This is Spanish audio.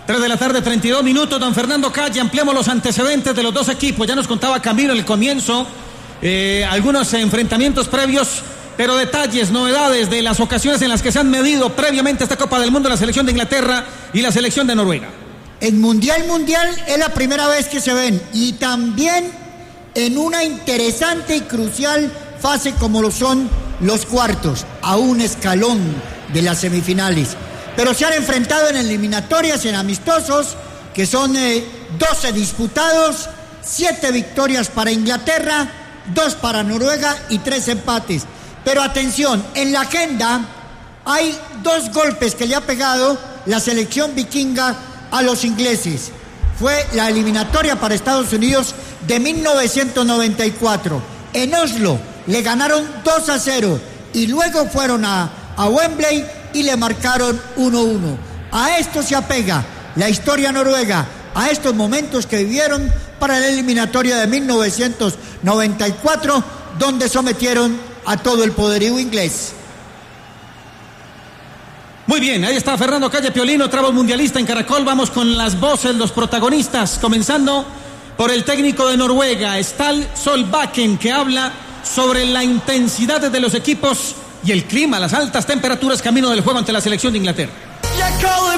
3 de la tarde, 32 minutos, don Fernando Calle. Ampliamos los antecedentes de los dos equipos. Ya nos contaba Camilo en el comienzo algunos enfrentamientos previos, pero detalles, novedades de las ocasiones en las que se han medido previamente a esta Copa del Mundo la selección de Inglaterra y la selección de Noruega. En Mundial es la primera vez que se ven, y también en una interesante y crucial fase como lo son los cuartos, a un escalón de las semifinales. Pero se han enfrentado en eliminatorias, en amistosos, que son 12 disputados, 7 victorias para Inglaterra, 2 para Noruega y 3 empates. Pero atención, en la agenda hay 2 golpes que le ha pegado la selección vikinga a los ingleses. Fue la eliminatoria para Estados Unidos de 1994. En Oslo le ganaron 2-0 y luego fueron a Wembley y le marcaron 1-1. A esto se apega la historia noruega, a estos momentos que vivieron para la eliminatoria de 1994, donde sometieron a todo el poderío inglés. Muy bien, ahí está Fernando Calle Piolino, Trabos Mundialista en Caracol. Vamos con las voces, los protagonistas, comenzando por el técnico de Noruega, Ståle Solbakken, que habla sobre la intensidad de los equipos y el clima, las altas temperaturas camino del juego ante la selección de Inglaterra.